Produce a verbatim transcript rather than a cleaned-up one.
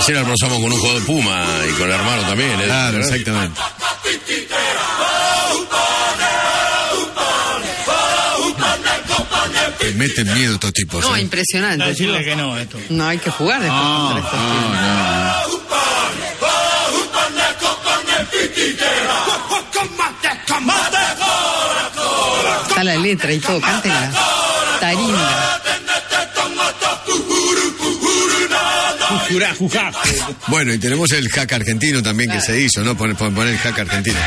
Recién almorzamos con un jugador Puma y con el hermano también. ¿eh? Claro, exactamente. Te meten miedo estos tipos. No, ¿eh? impresionante. No, decirle que no, esto. No, hay que jugar después No, contra estos no, tipos. no. Está la letra y todo, cántenla. Taringa. Jujurá, jujá. Bueno, y tenemos el hack argentino también que Claro. se hizo, ¿no? Poner, poner el hack argentino.